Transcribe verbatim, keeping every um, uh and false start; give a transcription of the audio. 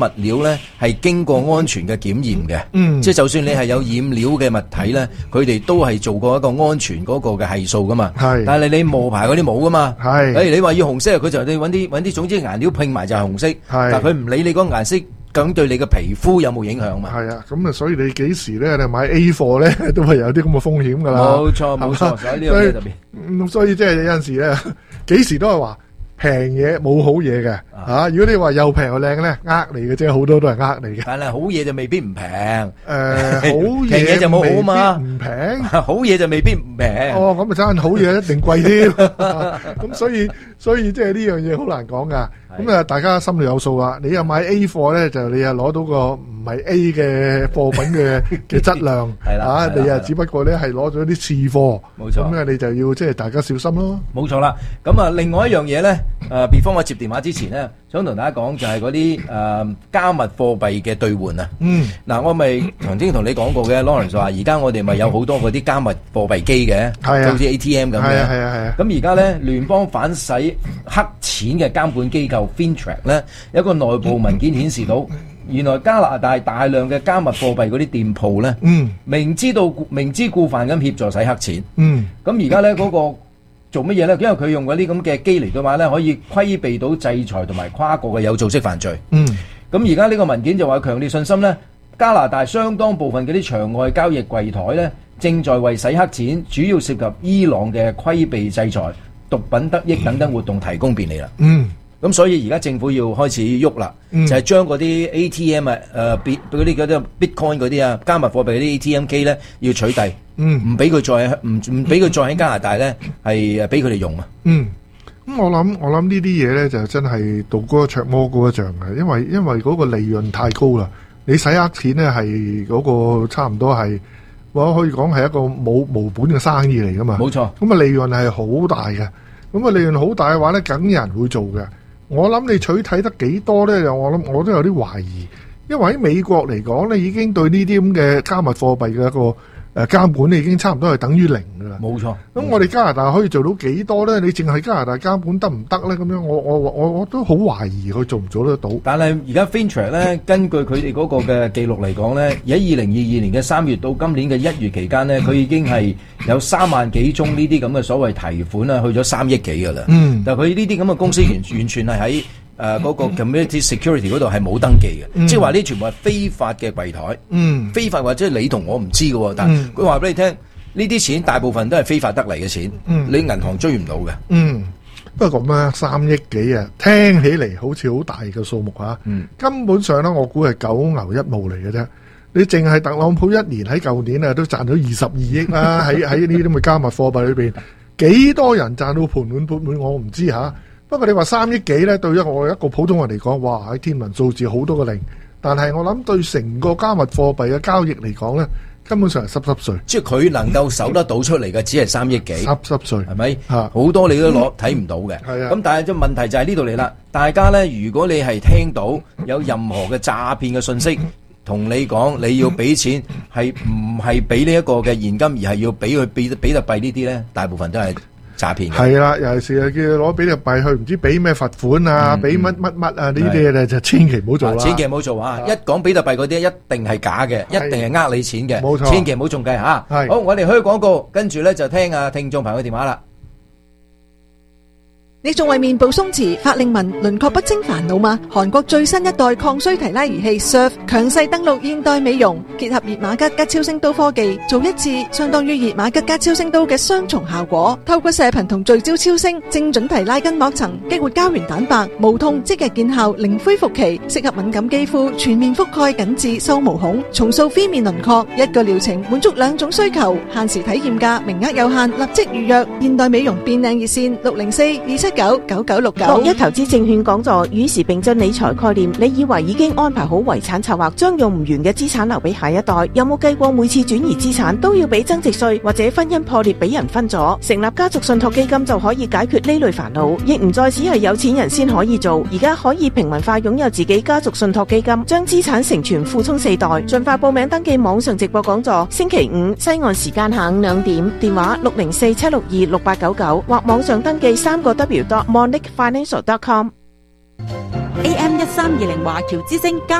物料咧係經過安全嘅檢驗嘅，嗯，即係就算你係有染料嘅物體咧，佢哋都係做過一個安全嗰個嘅係數噶嘛，係。但係你冒牌嗰啲冇噶嘛，係。誒，你話要紅色，佢就你揾啲揾啲總之顏料拼埋就係紅色，係。但係佢唔理你嗰個顏色究竟對你嘅皮膚有冇影響嘛？係啊，咁啊，所以你幾時咧你買 A 貨咧都係有啲咁嘅風險噶啦。冇錯冇錯，所以呢樣嘢特別。咁所以即係有陣時咧，幾時都係話。平嘢冇好嘢嘅，吓！如果你話又平又靚咧，呃你嘅啫，好多都係呃你嘅。但係好嘢就未必唔平。誒，好嘢就冇好嘛，唔平。好嘢就未必唔平。哦，咁啊真係好嘢一定貴添。咁所以所以即係呢樣嘢好難講噶。咁啊，大家心裏有數啦。你又買 A 貨咧，就你又攞到個唔係 A 嘅貨品嘅嘅質量，係啦，啊，你啊只不過咧係攞咗啲次貨。冇錯。咁啊，你就要即係大家小心咯。冇錯啦。咁啊，另外一樣嘢咧。誒，別方我接電話之前咧，想同大家講就係嗰啲誒加密貨幣嘅兌換啊。嗯，嗱，我咪曾經同你講過嘅 Lawrence 話，而家我哋咪有好多嗰啲加密貨幣機嘅，係啊，好似 A T M 咁嘅。係啊係啊係啊。咁而家咧，聯邦反洗黑錢嘅監管機構 FinTrack 咧，有一個內部文件顯示到，原來加拿大大量嘅加密貨幣嗰啲店鋪咧，嗯，明知道明知故犯咁協助洗黑錢。嗯，咁而家咧嗰個。做乜嘢咧？因為佢用嗰啲咁嘅機嚟嘅話咧，可以規避到制裁同埋跨國嘅有組織犯罪。嗯，咁而家呢個文件就話強烈信心咧，加拿大相當部分嗰啲場外交易櫃台咧，正在為洗黑錢，主要涉及伊朗嘅規避制裁、毒品得益等等活動提供便利啦。嗯。咁所以而家政府要開始喐啦，嗯、就係將嗰啲 A T M 啊、誒 bit 嗰啲嗰啲 Bitcoin 嗰啲啊加密貨幣嗰啲 A T M 機咧要取締，唔俾佢再唔唔俾佢再喺加拿大咧係誒俾佢哋用啊。嗯，咁我諗我諗呢啲嘢咧就真係道高一尺魔高一丈嘅，因為因為嗰個利潤太高啦，你洗黑錢咧係嗰個差唔多係我可以講係一個冇無本嘅生意嚟噶嘛。冇錯，咁啊利潤係好大嘅，咁啊利潤好大嘅話咧，梗有人會做嘅。我諗你取締得幾多咧？又我諗我都有啲懷疑，因為喺美國嚟講咧，已經對呢啲咁嘅加密貨幣嘅一個誒監管咧，已經差唔多係等於零噶啦。冇錯。咁我哋加拿大可以做到幾多咧？你淨係加拿大監管得唔得咧？咁樣我我我我都好懷疑佢做唔做得到。但係而家 FinTrack 咧，根據佢哋嗰個嘅記錄嚟講咧，喺二零二二年嘅三月到今年嘅一月期間咧，佢已經係有三萬幾宗呢啲咁嘅所謂提款啊，去咗三億幾噶啦。嗯。但係佢呢啲咁嘅公司完完全係喺誒嗰個 Community Security 嗰度係冇登記嘅，嗯、即係話呢全部係非法嘅櫃台。嗯。非法或者你同我唔知嘅，但係佢話俾你聽。呢啲錢大部分都係非法得嚟嘅錢，嗯、你銀行追唔到嘅。嗯，不過咁啊，三億幾啊，聽起嚟好似好大嘅數目嚇。嗯，根本上咧，我估係九牛一毛嚟嘅啫。你淨係特朗普一年喺舊年啊，都賺到二十二億啦。喺喺呢啲咁嘅加密貨幣裏邊，幾多人賺到盆滿缽滿，我唔知嚇。不過你話三億幾咧，對於我一個普通人嚟講，哇！喺天文數字好多個零。但係我諗對成個加密貨幣嘅交易嚟講咧，根本上係濕濕碎，即係佢能夠搜得到出嚟嘅，只係三億幾，濕濕碎，係咪？嚇，好多你都攞睇唔到嘅。係啊。咁但係即係問題就係呢度嚟啦。大家咧，如果你係聽到有任何嘅詐騙嘅信息，同你講你要俾錢，係唔係俾呢一個嘅現金，而係要俾佢比比特幣呢啲咧？大部分都係詐騙。係啦，尤其是叫攞比特幣去唔知俾咩罰款啊，俾乜乜乜啊呢啲嘢咧，就千祈唔好做啦。千祈唔好做啊！一講比特幣嗰啲，一定係假嘅，一定係呃你錢嘅。冇錯，千祈唔好中計吓。係好，我哋開廣告，跟住咧就聽下聽眾朋友嘅電話啦。 你仲為面部鬆弛、法令紋、輪廓不清煩惱嗎？韓國最新一代抗衰提拉儀器 Surf 強勢登陸現代美容，結合熱瑪吉加超聲刀科技，做一次相當於熱瑪吉加超聲刀嘅雙重效果。透過射頻同聚焦超聲，精準提拉筋膜層，激活膠原蛋白，無痛即日見效，零恢復期，適合敏感肌膚，全面覆蓋緊致收毛孔，重塑 V 面輪廓。一個療程滿足兩種需求，限時體驗價，名額有限，立即預約。現代美容變靚熱線六零四二七九九九六九。 六一投資證券講座與時並進理財概念，你以為已經安排好遺產策劃，將用唔完嘅資產留俾下一代？有冇計過每次轉移資產都要俾增值稅，或者婚姻破裂俾人分咗？成立家族信託基金就可以解決呢類煩惱，亦唔再只係有錢人先可以做，而家可以平民化擁有自己家族信託基金，將資產承傳付充四代。盡快報名登記網上直播講座，星期五西岸時間下午兩點，電話六零四七六二六八九九或網上登記三個 W dot monique financial dot com。 A M 一三二零華僑之聲。